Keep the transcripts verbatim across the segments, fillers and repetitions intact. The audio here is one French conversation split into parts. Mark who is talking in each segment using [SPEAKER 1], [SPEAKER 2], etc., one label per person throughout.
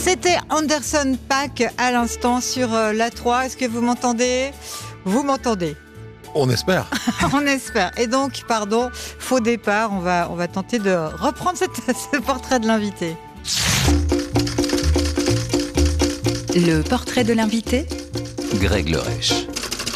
[SPEAKER 1] C'était Anderson .Paak à l'instant sur euh, l'A trois. Est-ce que vous m'entendez ? Vous m'entendez ?
[SPEAKER 2] On espère.
[SPEAKER 1] On espère. Et donc, pardon, faux départ, on va, on va tenter de reprendre cette, ce portrait de l'invité.
[SPEAKER 3] Le portrait de l'invité,
[SPEAKER 4] Greg Lerèche.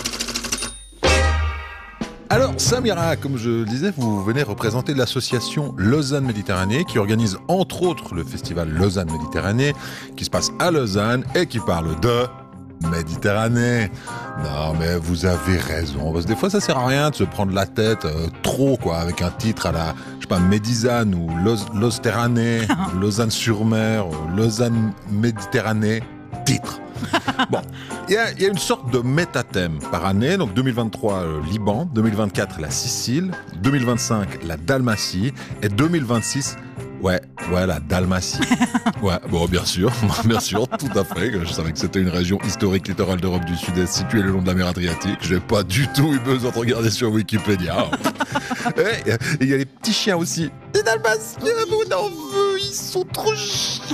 [SPEAKER 2] Alors, Samira, comme je le disais, vous venez représenter l'association Lausanne Méditerranée qui organise entre autres le festival Lausanne Méditerranée qui se passe à Lausanne et qui parle de Méditerranée. Non, mais vous avez raison, parce que des fois ça sert à rien de se prendre la tête euh, trop, quoi, avec un titre à la, je sais pas, Médisane ou Lausanne, Lausanne-sur-Mer, ou Lausanne Méditerranée, titre. Bon, il y, y a une sorte de métathème par année. Donc deux mille vingt-trois, le Liban, deux mille vingt-quatre, la Sicile, deux mille vingt-cinq, la Dalmatie, et deux mille vingt-six, ouais, ouais, la Dalmatie. Ouais, bon, bien sûr, bien sûr, tout à fait. Je savais que c'était une région historique littorale d'Europe du Sud-Est située le long de la mer Adriatique. J'ai pas du tout eu besoin de regarder sur Wikipédia. Et il y a les petits chiens aussi. Les Dalmatiens, on en veut, ils sont trop chouilles.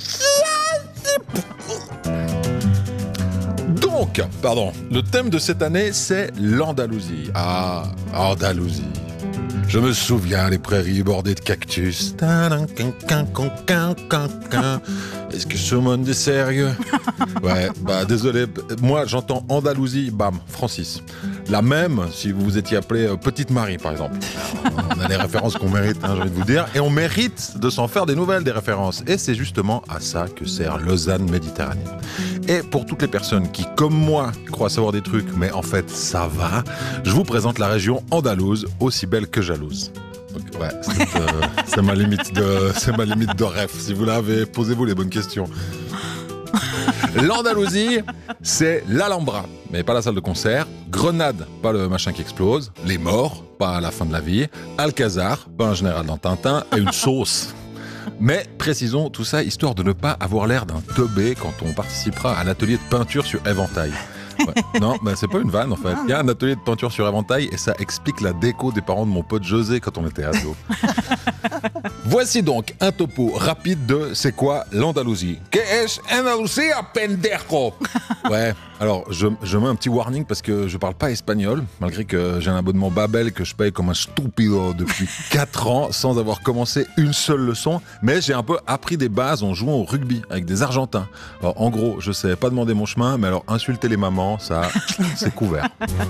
[SPEAKER 2] Donc, pardon, le thème de cette année, c'est l'Andalousie. Ah, Andalousie. Je me souviens, les prairies bordées de cactus. Est-ce que ce monde est sérieux ? Ouais, bah désolé, moi j'entends Andalousie, bam, Francis. La même, si vous vous étiez appelé euh, Petite Marie, par exemple. Alors, on a des références qu'on mérite, hein, j'ai envie de vous dire, et on mérite de s'en faire des nouvelles, des références. Et c'est justement à ça que sert Lausanne Méditerranée. Et pour toutes les personnes qui, comme moi, croient savoir des trucs, mais en fait ça va, je vous présente la région andalouse, aussi belle que jalouse. Donc, ouais, c'est, euh, c'est ma limite de, c'est ma limite de rêve. Si vous l'avez, posez-vous les bonnes questions. L'Andalousie, c'est l'Alhambra, mais pas la salle de concert. Grenade, pas le machin qui explose. Les morts, pas à la fin de la vie. Alcazar, pas un général dans Tintin. Et une sauce. Mais précisons tout ça histoire de ne pas avoir l'air d'un teubé quand on participera à l'atelier de peinture sur éventail. Ouais. Non, bah c'est pas une vanne en fait. Il y a un atelier de peinture sur éventail et ça explique la déco des parents de mon pote José quand on était ado. Voici donc un topo rapide de c'est quoi l'Andalousie. Que es Andalucía, pendejo? Ouais, alors je, je mets un petit warning parce que je parle pas espagnol, malgré que j'ai un abonnement Babel que je paye comme un stupido depuis quatre ans sans avoir commencé une seule leçon, mais j'ai un peu appris des bases en jouant au rugby avec des Argentins. Alors en gros, je sais pas demander mon chemin, mais alors insulter les mamans, ça, c'est couvert.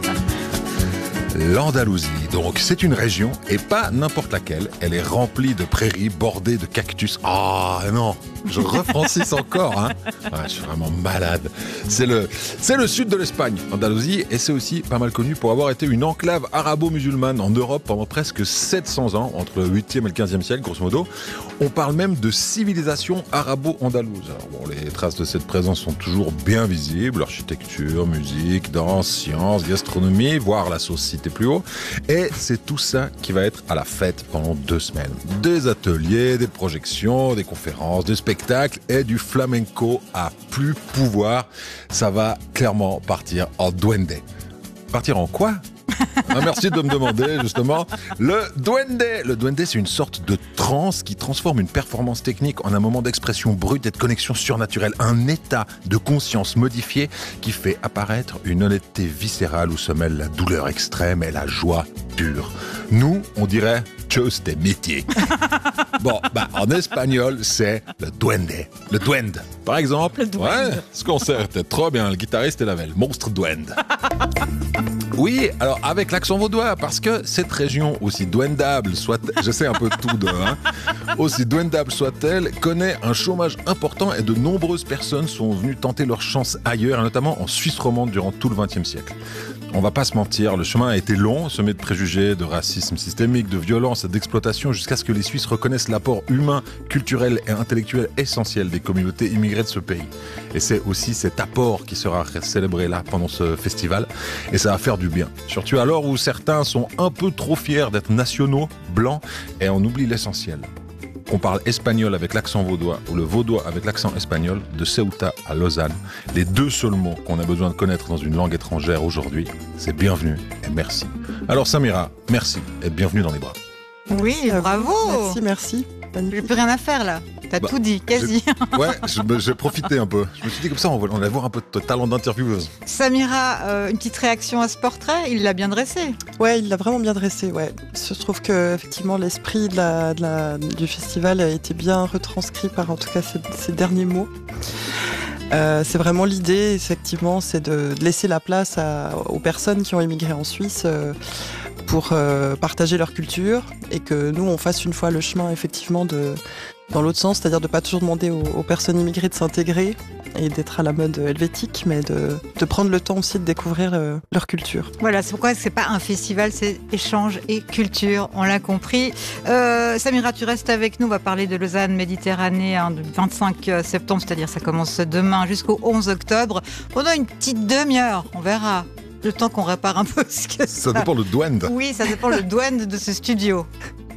[SPEAKER 2] L'Andalousie, donc, c'est une région, et pas n'importe laquelle. Elle est remplie de prairies bordées de cactus. Ah oh, non, je refrancis encore, hein. Ouais, je suis vraiment malade. C'est le, c'est le sud de l'Espagne, Andalousie, et c'est aussi pas mal connu pour avoir été une enclave arabo-musulmane en Europe pendant presque sept cents ans, entre le huitième et le quinzième siècle, grosso modo. On parle même de civilisation arabo-andalouse. Alors bon, les traces de cette présence sont toujours bien visibles. Architecture, musique, danse, sciences, gastronomie, voire la société plus haut. Et c'est tout ça qui va être à la fête pendant deux semaines. Des ateliers, des projections, des conférences, des spectacles et du flamenco à plus pouvoir. Ça va clairement partir en duende. Partir en quoi ? Ah, merci de me demander, justement. Le duende. Le duende, c'est une sorte de transe qui transforme une performance technique en un moment d'expression brute et de connexion surnaturelle. Un état de conscience modifié qui fait apparaître une honnêteté viscérale où se mêlent la douleur extrême et la joie pure. Nous, on dirait chose des métiers. Bon, bah, en espagnol, c'est le duende. Le duende. Par exemple,
[SPEAKER 1] le duende.
[SPEAKER 2] Ouais, ce concert était trop bien. Le guitariste est là, le monstre duende. Oui, alors avec l'accent vaudois, parce que cette région, aussi duendable soit, je sais un peu tout de, hein, aussi duendable soit-elle, connaît un chômage important et de nombreuses personnes sont venues tenter leur chance ailleurs, et notamment en Suisse romande durant tout le vingtième siècle. On va pas se mentir, le chemin a été long, semé de préjugés, de racisme systémique, de violence et d'exploitation, jusqu'à ce que les Suisses reconnaissent l'apport humain, culturel et intellectuel essentiel des communautés immigrées de ce pays. Et c'est aussi cet apport qui sera célébré là pendant ce festival, et ça va faire du bien. Surtout à l'heure où certains sont un peu trop fiers d'être nationaux, blancs, et on oublie l'essentiel. On parle espagnol avec l'accent vaudois ou le vaudois avec l'accent espagnol, de Ceuta à Lausanne. Les deux seuls mots qu'on a besoin de connaître dans une langue étrangère aujourd'hui, c'est bienvenue et merci. Alors Samira, merci et bienvenue dans les bras.
[SPEAKER 1] Oui, bravo.
[SPEAKER 5] Merci, merci.
[SPEAKER 1] J'ai plus rien à faire là. T'as
[SPEAKER 2] Bah,
[SPEAKER 1] tout dit, quasi.
[SPEAKER 2] Ouais, je me- j'ai profité un peu. Je me suis dit comme ça, on va, on va voir un peu de talent d'intervieweuse.
[SPEAKER 1] Samira, euh, une petite réaction à ce portrait. Il l'a bien dressé.
[SPEAKER 5] Ouais, il l'a vraiment bien dressé. Ouais, je trouve que effectivement l'esprit de la, de la- du festival a été bien retranscrit par en tout cas ces, ces derniers mots. Euh, c'est vraiment l'idée, effectivement, c'est de, de laisser la place à- aux personnes qui ont émigré en Suisse euh, pour euh, partager leur culture et que nous on fasse une fois le chemin effectivement de dans l'autre sens, c'est-à-dire de pas toujours demander aux, aux personnes immigrées de s'intégrer et d'être à la mode helvétique, mais de, de prendre le temps aussi de découvrir euh, leur culture.
[SPEAKER 1] Voilà, c'est pourquoi c'est pas un festival, c'est échange et culture, on l'a compris. Euh, Samira, tu restes avec nous, on va parler de Lausanne Méditerranée hein, du vingt-cinq septembre, c'est-à-dire ça commence demain jusqu'au onze octobre. Pendant une petite demi-heure, on verra. Le temps qu'on répare un peu ce que ça...
[SPEAKER 2] Ça dépend le douane.
[SPEAKER 1] Oui, ça dépend le douane de ce studio.